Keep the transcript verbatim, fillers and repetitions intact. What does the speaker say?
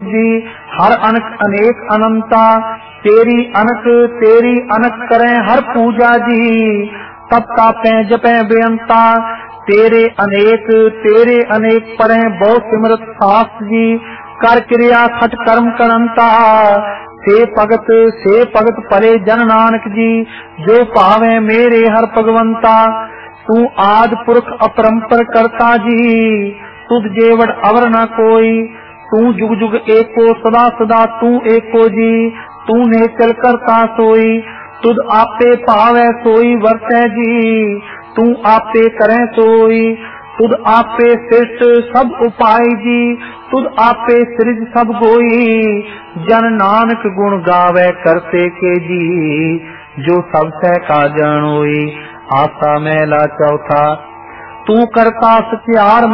जी हर अनक अनेक अनंता, तेरी अनक तेरी अनक करें हर पूजा जी। तब तापे जपे बेअंता, तेरे अनेक तेरे अनेक पढ़े बहु सिमरत शास्त्र जी। कर क्रिया खट कर्म करंता, से भगत से भगत परे जन नानक जी। जो पावे मेरे हर भगवंता, तू आद पुरख अपरंपर करता जी। तुद जेवड़ अवर न कोई, तू जुग जुग एको सदा सदा तू एको जी। तू ने चल करता सोई, तुद आपे पावे सोई वर्तै जी। तू आपे करे सोई, तुद आपे सृष्ट सब उपाय जी। तुद आपे सृज सब गोई, जन नानक गुण गावे करते के जी। जो सब सह का जानोई, आसा मैला चौथा, तू करता सत्यार